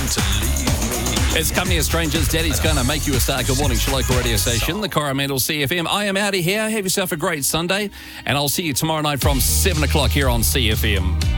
to leave me. It's Company of Strangers. Daddy's going to make you a star. Good morning, your local radio station, the Coromandel CFM. I am out of here. Have yourself a great Sunday, and I'll see you tomorrow night from 7 o'clock here on CFM.